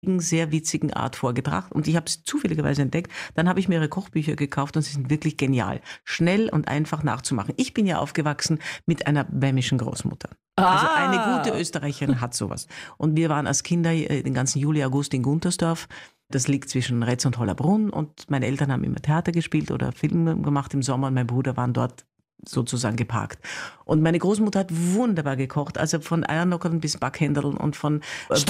sehr witzigen Art vorgetragen und ich habe es zufälligerweise entdeckt. Dann habe ich mir ihre Kochbücher gekauft und sie sind wirklich genial. Schnell und einfach nachzumachen. Ich bin ja aufgewachsen mit einer bämischen Großmutter. Also eine gute Österreicherin hat sowas. Und wir waren als Kinder den ganzen Juli, August in Guntersdorf. Das liegt zwischen Retz und Hollabrunn und meine Eltern haben immer Theater gespielt oder Filme gemacht im Sommer und mein Bruder waren dort sozusagen geparkt. Und meine Großmutter hat wunderbar gekocht, also von Eiernockern bis Backhändeln und von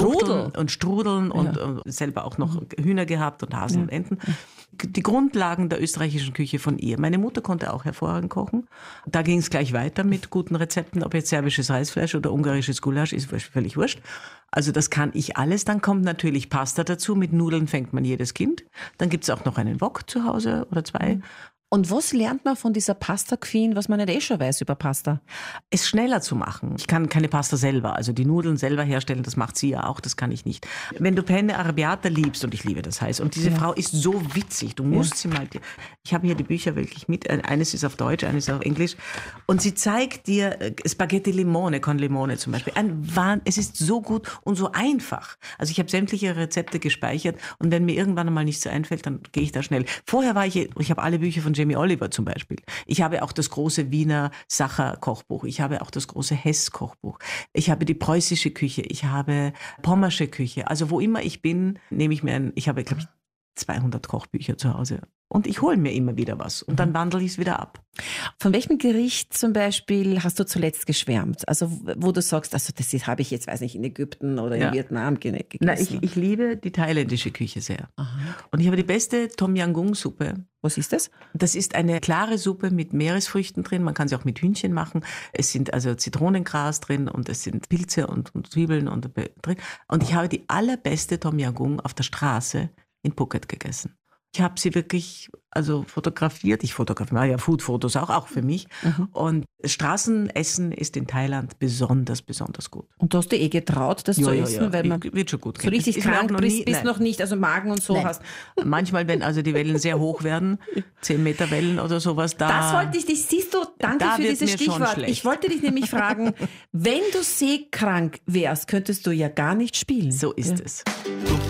Strudeln und selber auch noch Hühner gehabt und Hasen und Enten. Die Grundlagen der österreichischen Küche von ihr. Meine Mutter konnte auch hervorragend kochen. Da ging es gleich weiter mit guten Rezepten, ob jetzt serbisches Reisfleisch oder ungarisches Gulasch, ist völlig wurscht. Also das kann ich alles. Dann kommt natürlich Pasta dazu. Mit Nudeln fängt man jedes Kind. Dann gibt's auch noch einen Wok zu Hause oder zwei. Und was lernt man von dieser Pasta-Queen, was man nicht schon weiß über Pasta? Es schneller zu machen. Ich kann keine Pasta selber, also die Nudeln selber herstellen, das macht sie ja auch, das kann ich nicht. Wenn du Penne Arrabbiata liebst, und ich liebe das heiß, und diese Frau ist so witzig, du musst sie mal, ich habe hier die Bücher wirklich mit, eines ist auf Deutsch, eines ist auf Englisch, und sie zeigt dir Spaghetti Limone, con Limone zum Beispiel. Es ist so gut und so einfach. Also ich habe sämtliche Rezepte gespeichert und wenn mir irgendwann einmal nichts so einfällt, dann gehe ich da schnell. Vorher ich habe alle Bücher von Jamie Oliver zum Beispiel. Ich habe auch das große Wiener Sacher-Kochbuch. Ich habe auch das große Hess-Kochbuch. Ich habe die preußische Küche. Ich habe pommersche Küche. Also wo immer ich bin, nehme ich mir ich habe, glaube ich, 200 Kochbücher zu Hause. Und ich hole mir immer wieder was. Und dann wandle ich es wieder ab. Von welchem Gericht zum Beispiel hast du zuletzt geschwärmt? Also wo du sagst, also das habe ich jetzt, weiß nicht, in Ägypten oder in Vietnam gegessen. Na, ich liebe die thailändische Küche sehr. Aha. Und ich habe die beste Tom Yam Goong Suppe. Was ist das? Das ist eine klare Suppe mit Meeresfrüchten drin. Man kann sie auch mit Hühnchen machen. Es sind also Zitronengras drin und es sind Pilze und Zwiebeln drin. Und ich habe die allerbeste Tom Yam Goong auf der Straße in Phuket gegessen. Ich habe sie wirklich fotografiert. Ich fotografiere ja Foodfotos auch für mich. Mhm. Und Straßenessen ist in Thailand besonders gut. Und du hast dir getraut, das zu essen? Weil man wird schon gut so richtig krank bist noch nicht, also Magen und so hast. Manchmal, wenn also die Wellen sehr hoch werden, 10 Meter Wellen oder sowas, das wollte ich dich, siehst du, danke für dieses Stichwort. Ich wollte dich nämlich fragen, wenn du seekrank wärst, könntest du ja gar nicht spielen. So ist es.